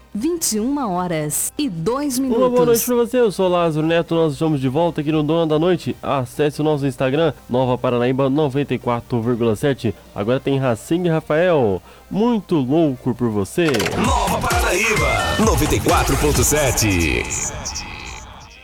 21h02. Uma boa noite pra você, eu sou o Lázaro Neto, nós estamos de volta aqui no Dona da Noite. Acesse o nosso Instagram, Nova Paranaíba 94,7. Agora tem Racing e Rafael, muito louco por você. Nova Paranaíba 94,7.